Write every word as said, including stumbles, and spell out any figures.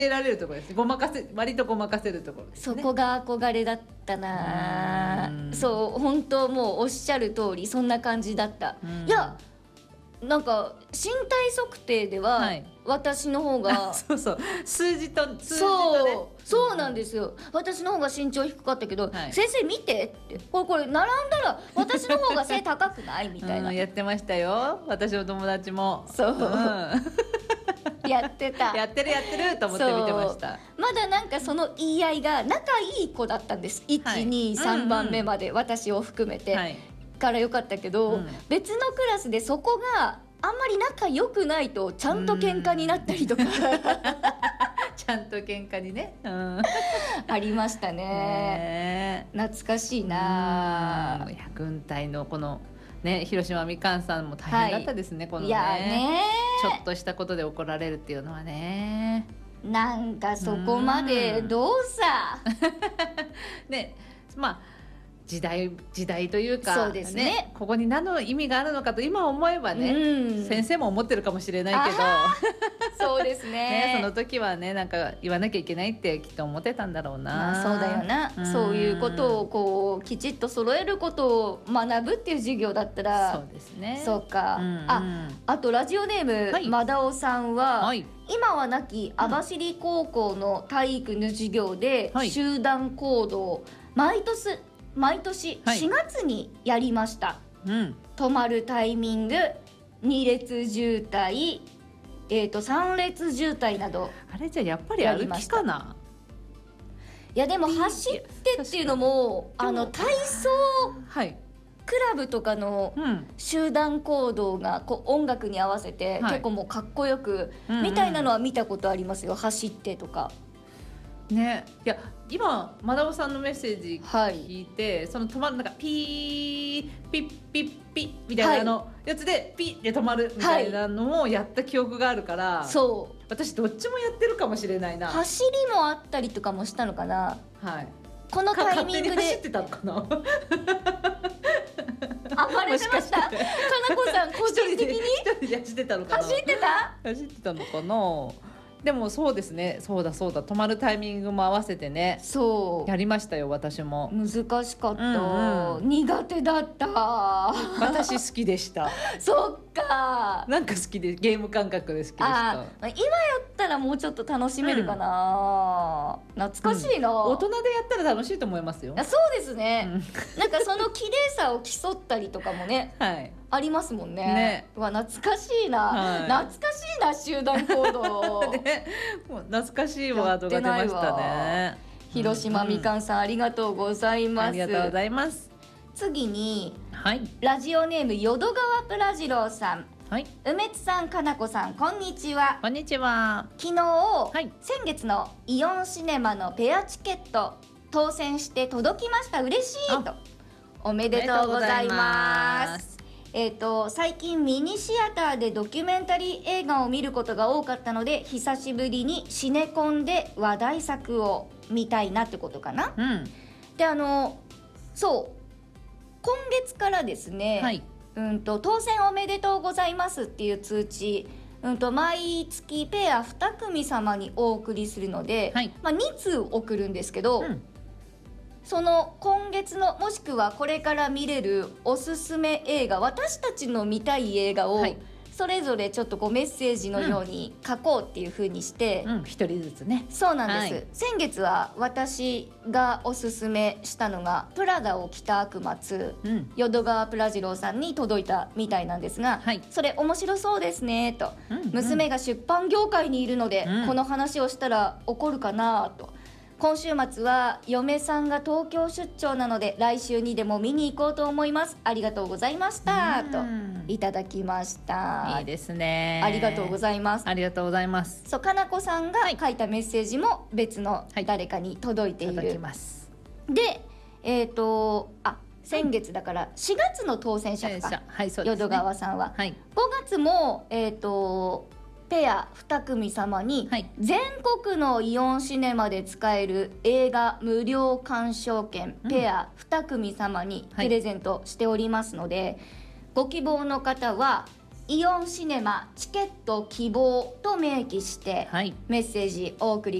られるところです。ごまかせ割とごまかせるところですね。 そこが憧れだったな。そう本当もうおっしゃる通りそんな感じだった。いやなんか身体測定では、はい、私の方がそうそう数字と数字とね、 そうそうなんですよ。私の方が身長低かったけど、はい、先生見てってこれこれ並んだら私の方が背高くないみたいな、 うん、やってましたよ私の友達も。 そう、うんやってたやってるやってると思って見てました。 まだなんかその言い合いが仲いい子だったんです。いち、に、さんばんめまで、私を含めて、はい、から良かったけど、うん、別のクラスでそこがあんまり仲良くないとちゃんと喧嘩になったりとかちゃんと喧嘩にね、うん、 ありましたね。懐かしいな。 いや軍隊のこのね、広島みかんさんも大変だったですね、はい、この ね, いやねちょっとしたことで怒られるっていうのはね、 なんかそこまでどうさね、まあ時代時代というかそうですね、 ね、ここに何の意味があるのかと今思えばね、うん、先生も思ってるかもしれないけどそうです ね, ねその時はねなんか言わなきゃいけないってきっと思ってたんだろうな、 まあ、そうだよな、うん、そういうことをこうきちっと揃えることを学ぶっていう授業だったらそうですね、 そうか、うんうん、あ, あとラジオネーム、はい、マダオさんは、はい、今は亡き網走高校の体育の授業で集団行動、毎年毎年しがつにやりました、はい、うん、止まるタイミング、に列渋滞、えー、とさん列渋滞など。 あれじゃやっぱり歩きかな。 いやでも走ってっていうのもあの体操、はい、クラブとかの集団行動がこう音楽に合わせて結構もうかっこよく、はい、みたいなのは見たことありますよ、走ってとかね。いや今マダオさんのメッセージ聞いて、はい、その止まるなんかピーピッピッピッみたいなのやつでピッで止まるみたいなのをやった記憶があるから、はい、そう私どっちもやってるかもしれないな。 走りもあったりとかもしたのかな、 はい、 このタイミングで勝手に走ってたのかなあ、バレてました。かなこさん個人的に一人で走ってたのかな。 走ってた走ってたのかな。でもそうですね、そうだそうだ、止まるタイミングも合わせてね、そうやりましたよ。私も難しかった、うんうん、苦手だった私好きでしたそっか、 なんか好きで、ゲーム感覚で好きでした。 あ、今やったらもうちょっと楽しめるかな、うん、懐かしいな、うん、 大人でやったら楽しいと思いますよ。 そうですね、うん、なんかその綺麗さを競ったりとかもね、はい、ありますもん ね, ねうわ懐かしいな、はい、懐かしいな集団行動、ね、 もう懐かしいワードが出ましたね。 広島みかんさん、うん、ありがとうございます。ありがとうございます。 次に、はい、ラジオネーム淀川プラジローさん、はい、梅津さん、かなこさん、こんにちは。 こんにちは。 昨日、はい、先月のイオンシネマのペアチケット当選して届きました。嬉しいと。おめでとうございます。えーと、最近ミニシアターでドキュメンタリー映画を見ることが多かったので、久しぶりにシネコンで話題作を見たいなってことかな、うん、であのそう今月からですね、はい、うんと当選おめでとうございますっていう通知、うんと毎月ペアに組様にお送りするので、はい、まあ、に通送るんですけど、うん、その今月のもしくはこれから見れるおすすめ映画、私たちの見たい映画を、はい、それぞれちょっとこうメッセージのように書こうっていう風にして、 うんうん、ひとりずつね。 そうなんです、はい、先月は私がおすすめしたのがプラダを着た悪魔に、うん、淀川プラジローさんに届いたみたいなんですが、はい、それ面白そうですねと、うんうん、娘が出版業界にいるので、うん、この話をしたら怒るかなと。今週末は嫁さんが東京出張なので来週にでも見に行こうと思います。ありがとうございましたといただきました。 いいですね、 ありがとうございます。 ありがとうございます。 そう、かなこさんが書いたメッセージも別の誰かに届いている、はい、 届きます。 で、えーとあ先月だからしがつの当選者か、はい、そうですね、淀川さんは、はい、ごがつも、えーとペアに組様に全国のイオンシネマで使える映画無料鑑賞券、うん、ペアに組様にプレゼントしておりますので、はい、ご希望の方はイオンシネマチケット希望と明記して、 はい、 メッセージお送り